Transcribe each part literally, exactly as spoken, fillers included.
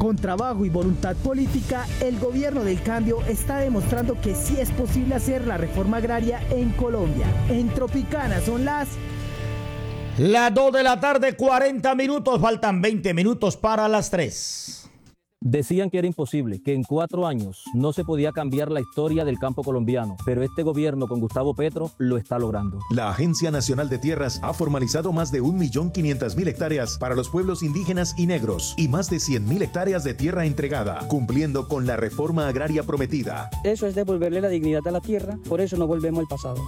Con trabajo y voluntad política, el gobierno del cambio está demostrando que sí es posible hacer la reforma agraria en Colombia. En Tropicana son las... Las dos de la tarde, cuarenta minutos, faltan veinte minutos para las tres. Decían que era imposible, que en cuatro años no se podía cambiar la historia del campo colombiano, pero este gobierno con Gustavo Petro lo está logrando. La Agencia Nacional de Tierras ha formalizado más de un millón quinientas mil hectáreas para los pueblos indígenas y negros y más de cien mil hectáreas de tierra entregada, cumpliendo con la reforma agraria prometida. Eso es devolverle la dignidad a la tierra, por eso no volvemos al pasado.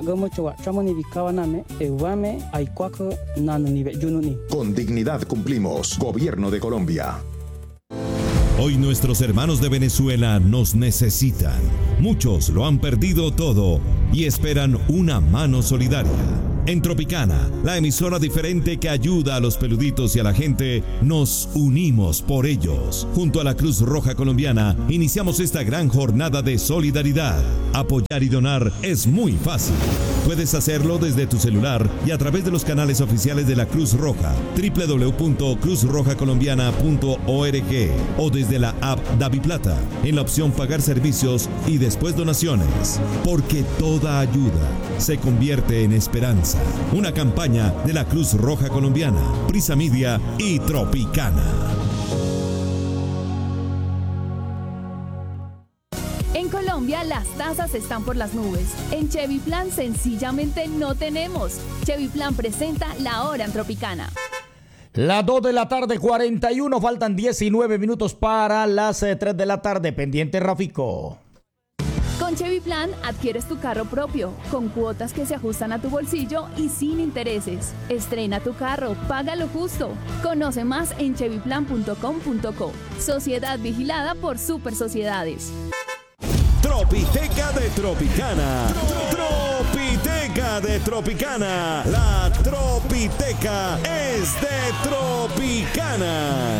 Con dignidad cumplimos. Gobierno de Colombia. Hoy nuestros hermanos de Venezuela nos necesitan. Muchos lo han perdido todo y esperan una mano solidaria. En Tropicana, la emisora diferente que ayuda a los peluditos y a la gente, nos unimos por ellos. Junto a la Cruz Roja Colombiana, iniciamos esta gran jornada de solidaridad. Apoyar y donar es muy fácil. Puedes hacerlo desde tu celular y a través de los canales oficiales de la Cruz Roja, doble u doble u doble u punto cruz roja colombiana punto org o desde la app DaviPlata, en la opción Pagar Servicios y después Donaciones. Porque toda ayuda se convierte en esperanza. Una campaña de la Cruz Roja Colombiana, Prisa Media y Tropicana. En Colombia las tasas están por las nubes. En Chevy Plan sencillamente no tenemos. Chevy Plan presenta La Hora en Tropicana. Las dos de la tarde, cuarenta y uno, faltan diecinueve minutos para las tres de la tarde. Pendiente, Rafico. Con Chevy Plan adquieres tu carro propio, con cuotas que se ajustan a tu bolsillo y sin intereses. Estrena tu carro, paga lo justo. Conoce más en chevy plan punto com punto co. Sociedad vigilada por Super Sociedades. Tropiteca de Tropicana. Tropiteca de Tropicana. La Tropiteca es de Tropicana.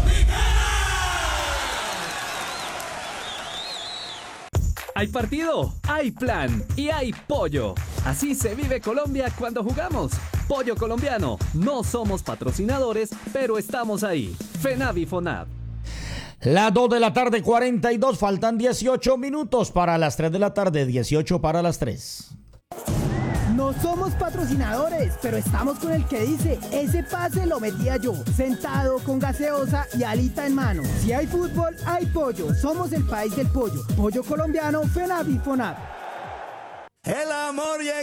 Hay partido, hay plan y hay pollo. Así se vive Colombia cuando jugamos. Pollo colombiano. No somos patrocinadores, pero estamos ahí. FENAVI FONAV. Las dos de la tarde, cuarenta y dos, faltan dieciocho minutos para las tres de la tarde, dieciocho para las tres. No somos patrocinadores, pero estamos con el que dice, ese pase lo metía yo, sentado con gaseosa y alita en mano. Si hay fútbol, hay pollo. Somos el país del pollo. Pollo colombiano, FENAVI FONAV. El amor llega